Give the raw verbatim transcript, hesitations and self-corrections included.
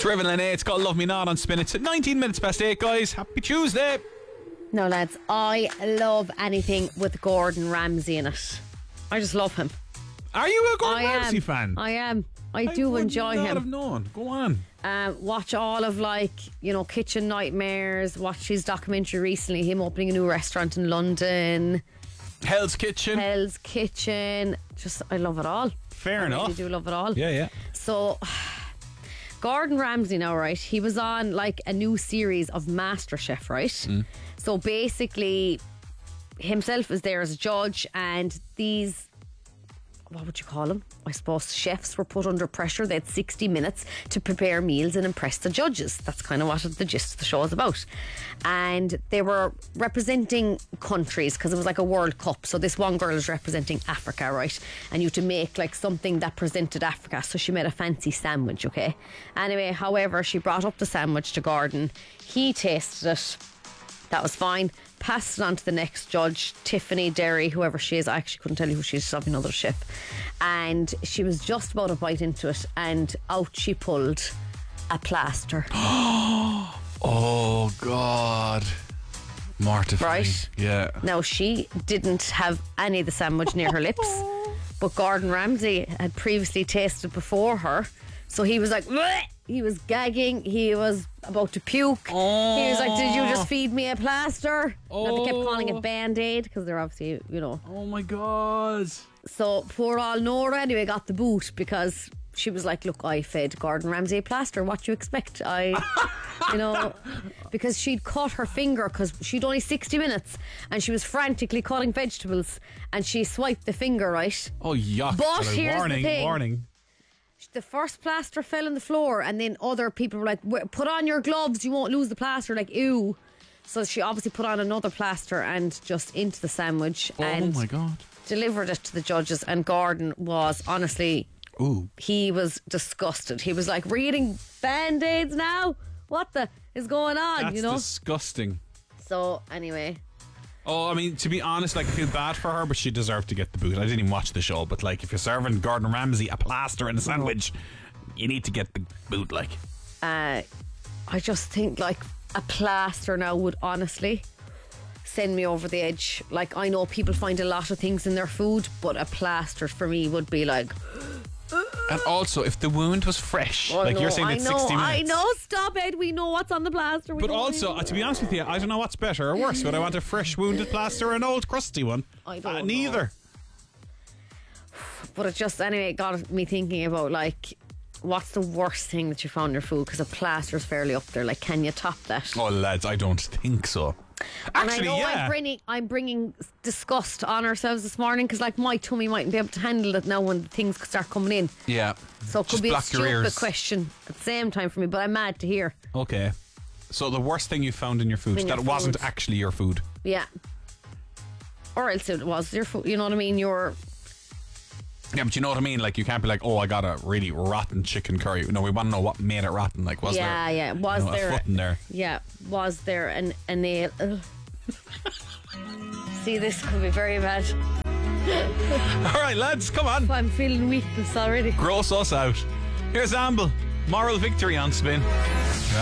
Driven Lene, it's called Love Me Not on Spin. It's at nineteen minutes past eight, guys. Happy Tuesday. No, lads, I love anything with Gordon Ramsay in it. I just love him. Are you a Gordon I Ramsay am. fan? I am. I, I do would enjoy not him. have known. Go on. Um, watch all of, like, you know, Kitchen Nightmares. Watch his documentary recently, him opening a new restaurant in London. Hell's Kitchen. Hell's Kitchen. Just, I love it all. Fair I enough. really do love it all. Yeah, yeah. So, Gordon Ramsay now, right? He was on, like, a new series of MasterChef, right? Mm. So basically, himself is there as a judge, and these, what would you call them? I suppose chefs were put under pressure. They had sixty minutes to prepare meals and impress the judges. That's kind of what the gist of the show is about. And they were representing countries because it was like a World Cup. So this one girl is representing Africa, right? And you had to make like something that presented Africa. So she made a fancy sandwich, okay? Anyway, however, she brought up the sandwich to Gordon. He tasted it. That was fine. Passed it on to the next judge, Tiffany Derry, whoever she is. I actually couldn't tell you who she is. She's probably another chef. And she was just about to bite into it, and out she pulled a plaster. Oh, God. Mortifying. Right? Yeah. Now, she didn't have any of the sandwich near her lips, but Gordon Ramsay had previously tasted before her. So he was like, bleh! He was gagging. He was about to puke. Oh. He was like, did you just feed me a plaster? Oh. Now they kept calling it Band-Aid because they're obviously, you know. Oh, my God. So poor old Nora anyway got the boot because she was like, look, I fed Gordon Ramsay a plaster. What do you expect? I, you know, because she'd cut her finger because she'd only sixty minutes and she was frantically cutting vegetables and she swiped the finger, right? Oh, yuck. But Well, here's warning, the thing. warning. The first plaster fell on the floor and then other people were like, put on your gloves, you won't lose the plaster. Like, ew. So she obviously put on another plaster and just into the sandwich Oh, and my God. delivered it to the judges. And Gordon was honestly, Ooh. he was disgusted. He was like, reading Band-Aids now? What the is going on, That's you know? disgusting. So anyway, Oh, I mean, to be honest, like, I feel bad for her, but she deserved to get the boot. I didn't even watch the show, but, like, if you're serving Gordon Ramsay a plaster and a sandwich, you need to get the boot, like. uh, I just think like a plaster now would honestly send me over the edge. Like, I know people find a lot of things in their food, but a plaster for me would be like... And also, if the wound was fresh, Oh, like no, you're saying, I it's know, sixty minutes. I know, stop it. We know what's on the plaster. We But don't also, know. uh, to be honest with you, I don't know what's better or worse. Would I want a fresh wounded plaster or an old crusty one? I don't uh, know. Neither. But it just, anyway, it got me thinking about, like, what's the worst thing that you found in your food? Because a plaster's fairly up there. Like, can you top that? Oh, lads, I don't think so. Actually, and I know yeah. I'm bringing, I'm bringing disgust on ourselves this morning because, like, my tummy mightn't be able to handle it now when things start coming in. Yeah. So it could Just be a block your stupid ears. question at the same time for me, but I'm mad to hear. Okay. So the worst thing you found in your food, In that your it wasn't food. actually your food. Yeah. Or else it was your food. You know what I mean? Your Yeah, but you know what I mean? Like, you can't be like, oh, I got a really rotten chicken curry. No, we want to know what made it rotten. Like, was yeah, there yeah. Was you know, there a foot in there? Yeah. Was there an a nail? Ugh. See, this could be very bad. All right, lads, come on. I'm feeling weakness already. Gross us out. Here's Amble. Moral victory on Spin.